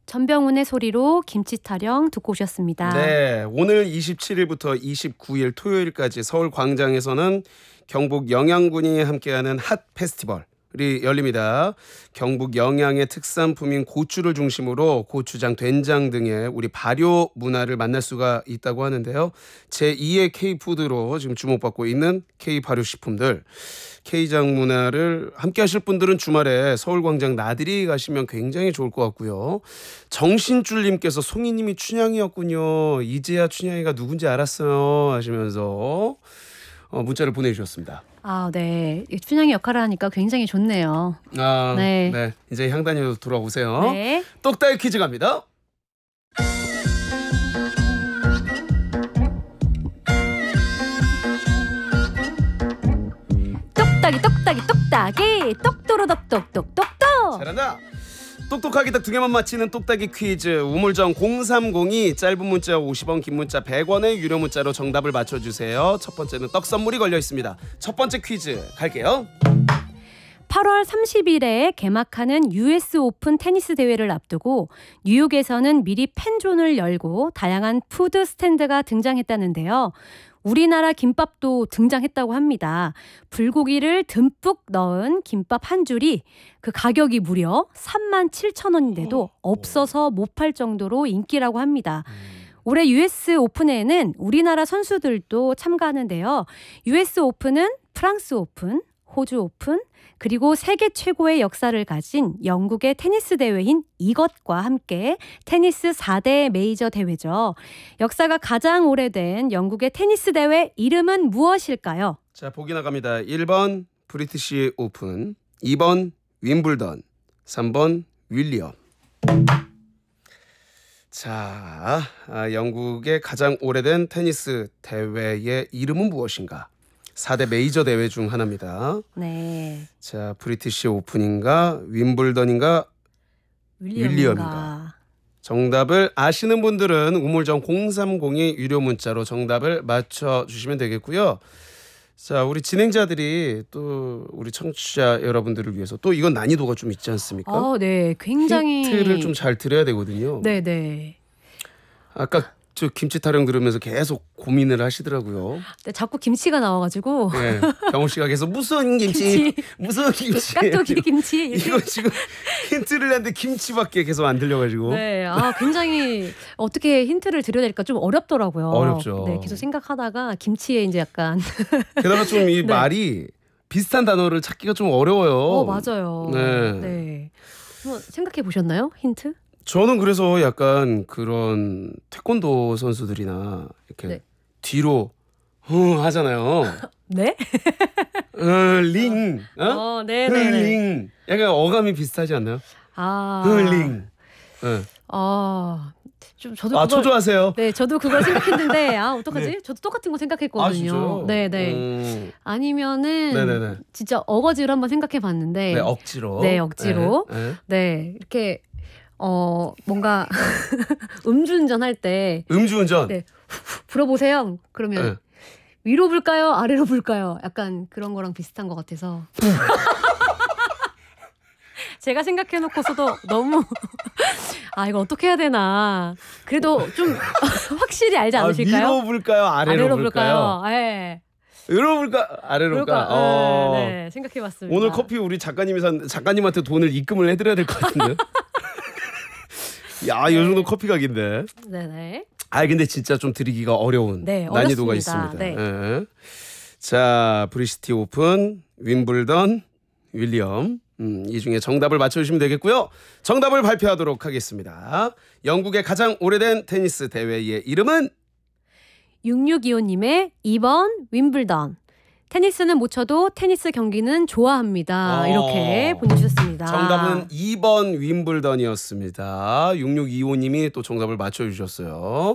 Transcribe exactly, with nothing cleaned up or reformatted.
전병훈의 소리로 김치 타령 듣고 오셨습니다. 네, 오늘 이십칠일부터 이십구일 토요일까지 서울 광장에서는 경북 영양군이 함께하는 핫 페스티벌이 열립니다. 경북 영양의 특산품인 고추를 중심으로 고추장, 된장 등의 우리 발효 문화를 만날 수가 있다고 하는데요. 제이의 K푸드로 지금 주목받고 있는 K 발효식품들, K장 문화를 함께 하실 분들은 주말에 서울광장 나들이 가시면 굉장히 좋을 것 같고요. 정신줄님께서 송이님이 춘향이었군요. 이제야 춘향이가 누군지 알았어요 하시면서 어, 문자를 보내주셨습니다. 아, 네. 춘향이 역할을 하니까 굉장히 좋네요. 아, 네. 네. 이제 향단이로 돌아오세요. 네. 똑딱이 퀴즈 갑니다. 똑딱이 똑딱이 똑딱이 똑도로덕똑똑똑똑. 잘한다. 똑똑하게 딱 두 개만 맞히는 똑딱이 퀴즈. 우물정 공삼공이 짧은 문자 오십 원, 긴 문자 백 원의 유료 문자로 정답을 맞춰주세요. 첫 번째는 떡 선물이 걸려 있습니다. 첫 번째 퀴즈 갈게요. 팔월 삼십일에 개막하는 유에스 오픈 테니스 대회를 앞두고 뉴욕에서는 미리 팬존을 열고 다양한 푸드 스탠드가 등장했다는데요. 우리나라 김밥도 등장했다고 합니다. 불고기를 듬뿍 넣은 김밥 한 줄이 그 가격이 무려 삼만 칠천 원인데도 없어서 못 팔 정도로 인기라고 합니다. 올해 유에스 오픈에는 우리나라 선수들도 참가하는데요. 유에스 오픈은 프랑스 오픈, 호주 오픈, 그리고 세계 최고의 역사를 가진 영국의 테니스 대회인 이것과 함께 테니스 사 대 메이저 대회죠. 역사가 가장 오래된 영국의 테니스 대회 이름은 무엇일까요? 자, 보기 나갑니다. 일 번 브리티시 오픈, 이 번 윈블던, 삼 번 윌리엄. 자, 아, 영국의 가장 오래된 테니스 대회의 이름은 무엇인가? 사 대 메이저 대회 중 하나입니다. 네. 자, 브리티시 오픈인가 윈블던인가 윌리엄인가. 윌리엄인가. 정답을 아시는 분들은 우물정 공삼공이 유료 문자로 정답을 맞춰주시면 되겠고요. 자, 우리 진행자들이 또 우리 청취자 여러분들을 위해서 또 이건 난이도가 좀 있지 않습니까? 어, 네. 굉장히 힌트를 좀 잘 드려야 되거든요. 네, 네. 아까 저 김치 타령 들으면서 계속 고민을 하시더라고요. 네, 자꾸 김치가 나와가지고 네, 경호 씨가 계속 무슨 김치, 김치. 무슨 김치, 깍두기 김치 이렇게. 이거 지금 힌트를 했는데 김치밖에 계속 안 들려가지고. 네, 아 굉장히 어떻게 힌트를 드려야 될까 좀 어렵더라고요. 어렵죠. 네, 계속 생각하다가 김치에 이제 약간 게다가 좀 이 네. 말이 비슷한 단어를 찾기가 좀 어려워요. 어 맞아요. 네. 네. 한번 생각해 보셨나요? 힌트? 저는 그래서 약간 그런 태권도 선수들이나 이렇게 네. 뒤로 흥 하잖아요. 네? 어, 링, 어? 어, 네, 네, 네. 링. 약간 어감이 비슷하지 않나요? 아, 링. 네. 아, 좀 저도 아, 그걸, 초조하세요? 네, 저도 그걸 생각했는데 아 어떡하지? 네. 저도 똑같은 거 아, 생각했거든요. 진짜요? 네, 네. 음. 아니면은 네네네. 진짜 어거지로 한번 생각해봤는데, 네, 억지로. 네, 억지로. 네, 네. 네, 이렇게 어 뭔가 음주운전 할 때 음주운전. 네. 불어보세요. 그러면 네. 위로 불까요? 아래로 불까요? 약간 그런 거랑 비슷한 것 같아서 제가 생각해놓고서도 너무 아 이거 어떻게 해야 되나. 그래도 좀 확실히 알지 아, 않으실까요? 위로 불까요? 아래로, 아래로 불까요? 불까요? 네. 위로 불까? 아래로 불까? 그럴까? 어. 네, 네, 생각해봤습니다. 오늘 커피 우리 작가님이 산 작가님한테 돈을 입금을 해드려야 될 것 같은데. 야, 이 정도 커피 각인데. 네네. 아, 근데 진짜 좀 드리기가 어려운 네, 난이도가 어렵습니다. 있습니다. 네. 예. 자, 브리시티 오픈, 윈블던, 윌리엄. 음, 이 중에 정답을 맞춰주시면 되겠고요. 정답을 발표하도록 하겠습니다. 영국의 가장 오래된 테니스 대회의 이름은 육육이오님의 이 번 윈블던. 테니스는 못 쳐도 테니스 경기는 좋아합니다. 어. 이렇게 보내주셨습니다. 정답은 이 번 윈블던이었습니다. 육육이오님이 또 정답을 맞춰주셨어요.